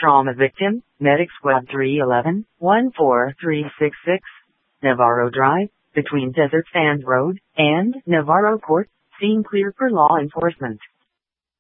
Trauma victim, Medic Squad 311-14366, Navarro Drive, between Desert Sands Road and Navarro Court, scene clear for law enforcement.